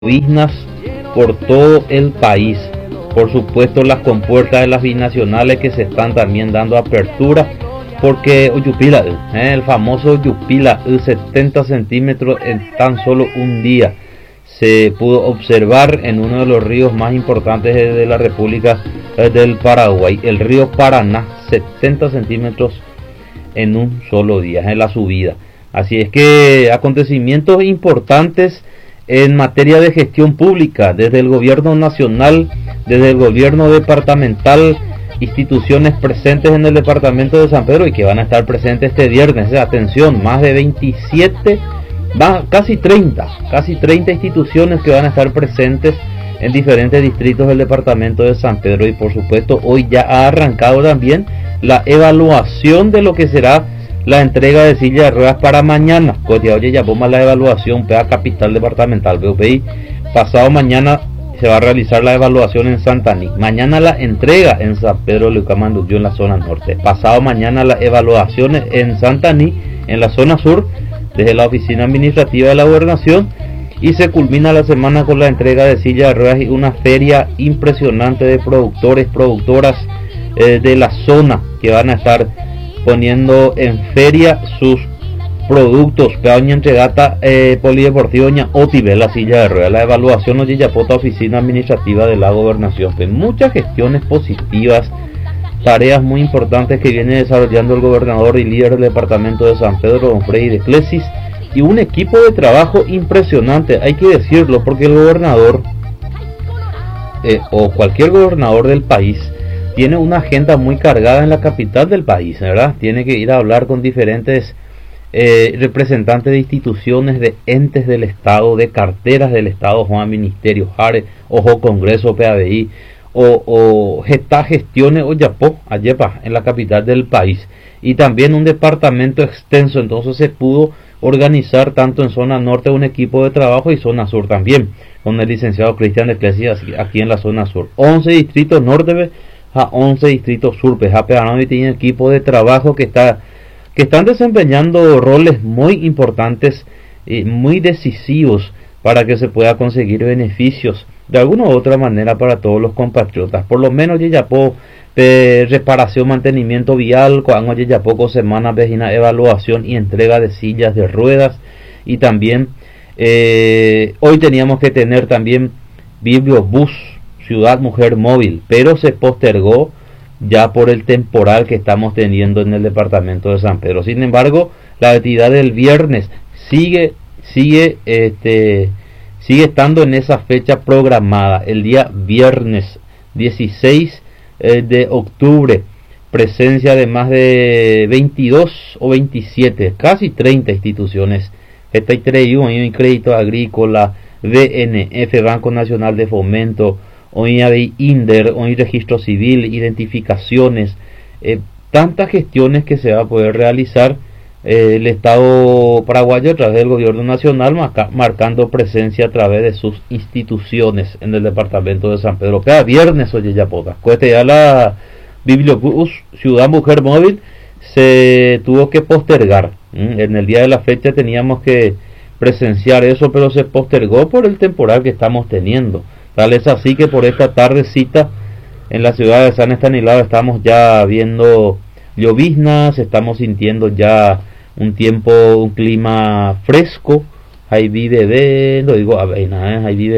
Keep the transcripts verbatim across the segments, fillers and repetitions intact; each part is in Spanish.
lloviznas por todo el país. Por supuesto, las compuertas de las binacionales que se están también dando apertura, porque Uyupila, eh, el famoso Uyupila, setenta centímetros en tan solo un día, se pudo observar en uno de los ríos más importantes de, de la República eh, del Paraguay, el río Paraná, setenta centímetros en un solo día, en la subida. Así es que acontecimientos importantes en materia de gestión pública, desde el gobierno nacional, desde el gobierno departamental, instituciones presentes en el departamento de San Pedro y que van a estar presentes este viernes. Atención, más de veintisiete, más, casi treinta, casi treinta instituciones que van a estar presentes en diferentes distritos del departamento de San Pedro. Y por supuesto, hoy ya ha arrancado también la evaluación de lo que será la entrega de silla de ruedas para mañana. Oye, ya ponga la evaluación P A Capital Departamental B O P I. Pasado mañana se va a realizar la evaluación en Santaní. Mañana la entrega en San Pedro de Leucamanduyú, en la zona norte. Pasado mañana la evaluación en Santaní, en la zona sur, desde la oficina administrativa de la gobernación. Y se culmina la semana con la entrega de silla de ruedas y una feria impresionante de productores, productoras eh, de la zona que van a estar poniendo en feria sus productos. Peaña entregata eh, polideportivo ña Otibe, la silla de ruedas, la evaluación de Yapota, oficina administrativa de la gobernación. Pues muchas gestiones positivas, tareas muy importantes que viene desarrollando el gobernador y líder del departamento de San Pedro, don Freddy de Clesis, y un equipo de trabajo impresionante, hay que decirlo, porque el gobernador eh, o cualquier gobernador del país tiene una agenda muy cargada en la capital del país, ¿verdad? Tiene que ir a hablar con diferentes eh, representantes de instituciones, de entes del Estado, de carteras del Estado, Juan Ministerio, Jare, Ojo Congreso, P A B I, o, o gesta gestiones o Yapó, Ayepa, en la capital del país. Y también un departamento extenso, entonces se pudo organizar tanto en zona norte un equipo de trabajo y zona sur también, con el licenciado Cristian de Clesis aquí en la zona sur. once distritos norte, a once distritos sur, y tiene un equipo de trabajo que está que están desempeñando roles muy importantes y muy decisivos para que se pueda conseguir beneficios de alguna u otra manera para todos los compatriotas. Por lo menos ya po de reparación, mantenimiento vial, cuando ya poco semanas vecina evaluación y entrega de sillas de ruedas. Y también eh, hoy teníamos que tener también Bibliobús Ciudad Mujer Móvil, pero se postergó ya por el temporal que estamos teniendo en el departamento de San Pedro. Sin embargo, la actividad del viernes sigue sigue este sigue estando en esa fecha programada, el día viernes dieciséis eh, de octubre. Presencia de más de veintidós o veintisiete, casi treinta instituciones. Está un crédito agrícola, B N F, Banco Nacional de Fomento, hoy hay INDER, hoy registro civil, identificaciones, eh, tantas gestiones que se va a poder realizar eh, el Estado paraguayo a través del gobierno nacional, marca, marcando presencia a través de sus instituciones en el departamento de San Pedro. Cada viernes, oye, ya poca. Cuesta ya la Bibliobús Ciudad Mujer Móvil se tuvo que postergar. ¿Mm? En el día de la fecha teníamos que presenciar eso, pero se postergó por el temporal que estamos teniendo. Tal es así que por esta tardecita en la ciudad de San Estanislao estamos ya viendo lloviznas, estamos sintiendo ya un tiempo, un clima fresco. Ahí vive de, no digo, ahí vive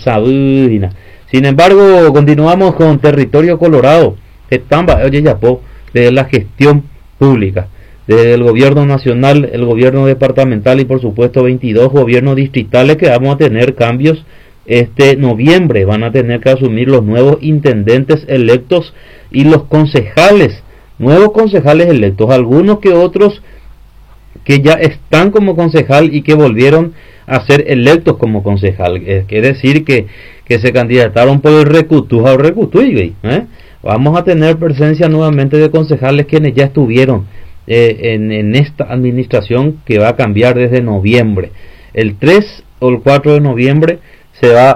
de, sin embargo, continuamos con territorio colorado. Estamba, oye, ya po, de la gestión pública, desde el gobierno nacional, el gobierno departamental y por supuesto veintidós gobiernos distritales que vamos a tener cambios. Este noviembre van a tener que asumir los nuevos intendentes electos y los concejales, nuevos concejales electos, algunos que otros que ya están como concejal y que volvieron a ser electos como concejal, es decir que, que se candidataron por el Recutuja o Recutuy, ¿eh? Vamos a tener presencia nuevamente de concejales quienes ya estuvieron eh, en, en esta administración que va a cambiar desde noviembre. El tres o el cuatro de noviembre se va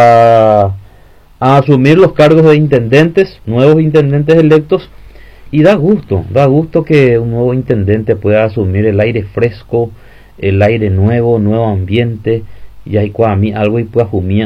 a, a asumir los cargos de intendentes, nuevos intendentes electos, y da gusto, da gusto que un nuevo intendente pueda asumir el aire fresco, el aire nuevo, nuevo ambiente, y hay a mí algo y pues